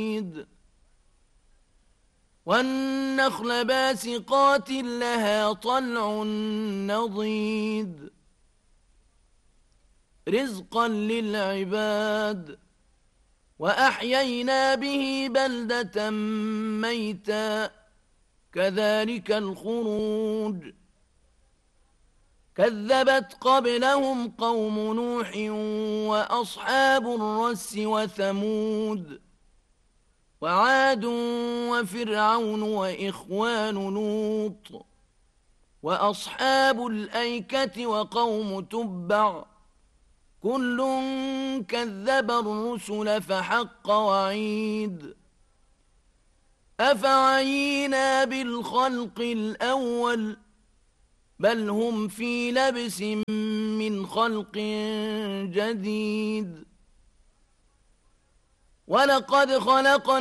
والنخل باسقات لها طلع نضيد رزقا للعباد وأحيينا به بلدة ميتا كذلك الخروج كذبت قبلهم قوم نوح وأصحاب الرس وثمود وعاد وفرعون وإخوان لوط وأصحاب الأيكة وقوم تبع كل كذب الرسل فحق وعيد أفعينا بالخلق الأول بل هم في لبس من خلق جديد ولقد خلقنا